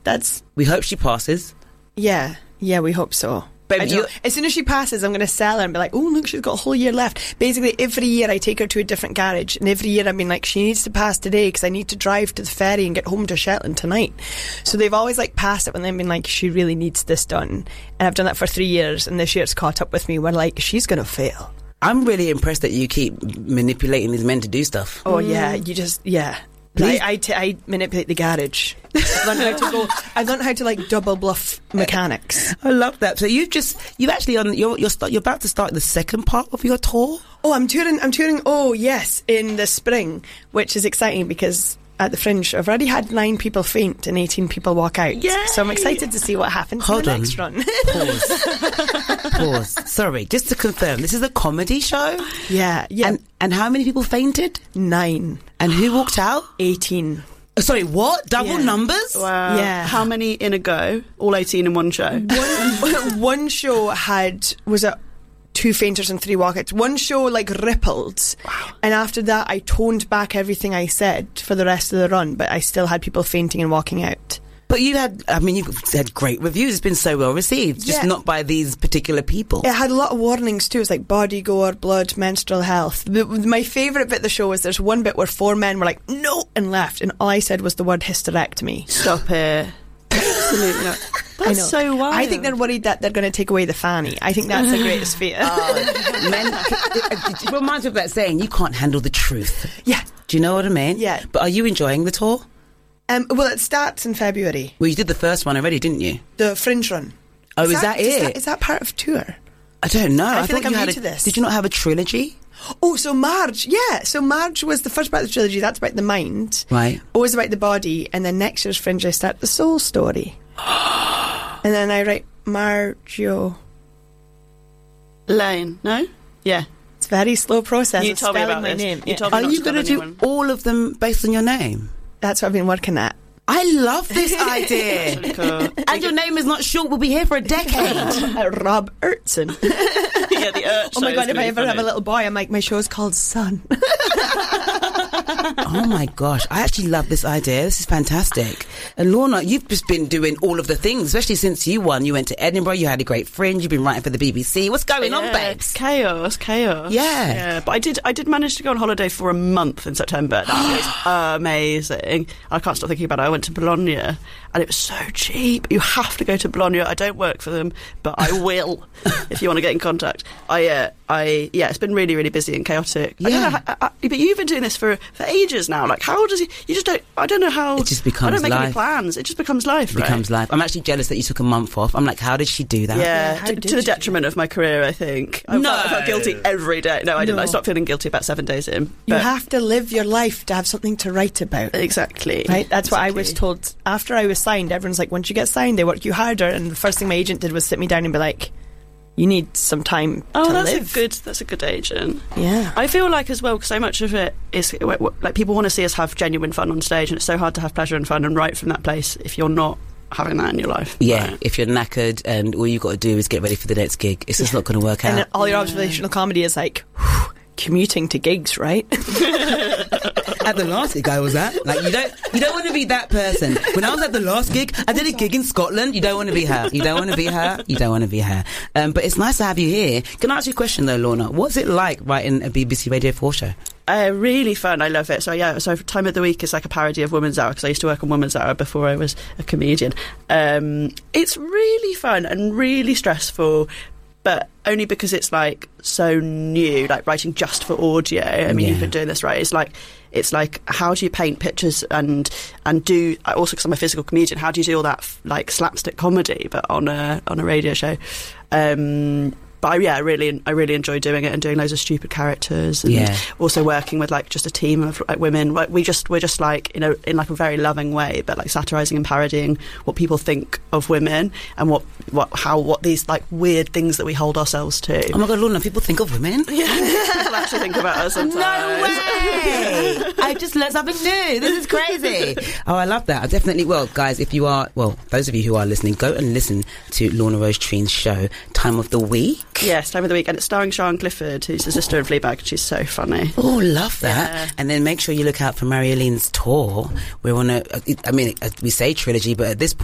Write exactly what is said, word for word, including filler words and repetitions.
that's... We hope she passes. Yeah, yeah, we hope so. But you, as soon as she passes, I'm going to sell her and be like, oh, look, she's got a whole year left. Basically, every year I take her to a different garage, and every year I've been like, she needs to pass today because I need to drive to the ferry and get home to Shetland tonight. So they've always like passed it when they've been like, she really needs this done. And I've done that for three years, and this year it's caught up with me. We're like, she's going to fail. I'm really impressed that you keep manipulating these men to do stuff. Oh, mm. yeah, you just, yeah. I, I, t- I manipulate the garage. I've learned how to go. I've learned how to like double bluff mechanics. I love that. So you've just you've actually on you're you're, start, you're about to start the second part of your tour. Oh, I'm touring. I'm touring. Oh, yes, in the spring, which is exciting because at the Fringe, I've already had nine people faint and eighteen people walk out. Yay! So I'm excited to see what happens Hold in the on. next run. Pause. Pause. Sorry, just to confirm, this is a comedy show. Yeah, yeah. And and how many people fainted? Nine. And who walked out? Eighteen. Oh, sorry, what? Double Yeah. numbers? Wow. Yeah. How many in a go? All eighteen in one show? One, one show had was a two fainters and three walkouts. One show like rippled, wow. And after that I toned back everything I said for the rest of the run, but I still had people fainting and walking out. But you had, I mean, you've had great reviews. It's been so well received, just Yeah. not by these particular people. It had a lot of warnings too. It was like body gore, blood, menstrual health. The, my favourite bit of the show is there's one bit where four men were like, no, and left, and all I said was the word hysterectomy. Stop it. Absolutely not. That's I know. so wild. I think they're worried that they're going to take away the fanny. I think that's the greatest fear. Oh, men, it reminds me of that saying, you can't handle the truth. Yeah. Do you know what I mean? Yeah. But are you enjoying the tour? Um, well, it starts in February. Well, you did the first one already, didn't you? The Fringe run. Oh, is, is that, that is it? That, is that part of tour? I don't know. I, I feel thought like you I'm had new a, to this. Did you not have a trilogy? Oh, so Marge, yeah. So Marge was the first part of the trilogy. That's about the mind. Right. Always about the body. And then next year's Fringe, I start the soul story. And then I write Margio. Lane, no? Yeah. It's a very slow process You of told me spelling about my this. name. You Yeah. told me Are not you to tell going to do anyone. all of them based on your name? That's what I've been working at. I love this idea. Cool. And your name is not short. We'll be here for a decade. Uh, Rob Urtson. Yeah, the Urt Oh my show God, is if gonna I be ever have funny. a little boy, I'm like, my show's called Son. Oh my gosh, I actually love this idea. This is fantastic. And Lorna, you've just been doing all of the things, especially since you won. You went to Edinburgh, you had a great Fringe, you've been writing for the B B C. What's going Yeah, on, babes? Chaos, chaos. Yeah. Yeah, but I did I did manage to go on holiday for a month in September. That was amazing. I can't stop thinking about it. I went to Bologna and it was so cheap. You have to go to Bologna. I don't work for them, but I will if you want to get in contact. I, uh, I, yeah, it's been really, really busy and chaotic. I Yeah. don't know how, I, I, but you've been doing this for, for ages now. Like, how does you, you just don't, I don't know how. It just becomes I don't make life. any plans. It just becomes life, It right? becomes life. I'm actually jealous that you took a month off. I'm like, how did she do that? Yeah, how to, did to the you? detriment of my career, I think. I No. felt, I felt guilty every day. No, I didn't. No. I stopped feeling guilty about seven days in. You but- have to live your life to have something to write about. Exactly. Right? That's what I Exactly. was told. After I was signed, everyone's like, once you get signed, they work you harder. And the first thing my agent did was sit me down and be like, you need some time Oh, to that's live. a good. That's a good agent. Yeah. I feel like as well, because so much of it is like people want to see us have genuine fun on stage, and it's so hard to have pleasure and fun and write from that place if you're not having that in your life. Yeah, Right. if you're knackered and all you got to do is get ready for the next gig, it's just not going to work And out. then all your observational comedy is like, whew, commuting to gigs, right? At the last gig I was at, like you don't, you don't want to be that person. When I was at the last gig, I did a gig in Scotland. You don't want to be her. You don't want to be her. You don't want to be her. Um, but it's nice to have you here. Can I ask you a question though, Lorna? What's it like writing a B B C Radio four show? Uh, really fun. I love it. So yeah, so Time of the Week is like a parody of Woman's Hour, because I used to work on Woman's Hour before I was a comedian. Um, it's really fun and really stressful, but only because it's like so new, like writing just for audio. I mean, Yeah. you've been doing this, right? It's like it's like how do you paint pictures and and do also, because I'm a physical comedian, how do you do all that f- like slapstick comedy but on a on a radio show? Um, but I, yeah, I really I really enjoy doing it and doing loads of stupid characters, and Yeah. also working with like just a team of like women. Like, we just we're just like, you know, in like a very loving way, but like satirising and parodying what people think of women and what what how what these like weird things that we hold ourselves to. Oh my God, Lorna, people think of women. Yeah, people actually think about us sometimes. No way! I just learned something new. This is crazy. Oh, I love that. I definitely, well, guys, if you are, well, those of you who are listening, go and listen to Lorna Rose Treen's show, Time of the Week. Yes, Time of the Week, and it's starring Sian Clifford, who's the sister in Fleabag. She's so funny. Oh, love that. Yeah. And then make sure you look out for Marioline's tour. We're on a, I mean, we say trilogy, but at this point,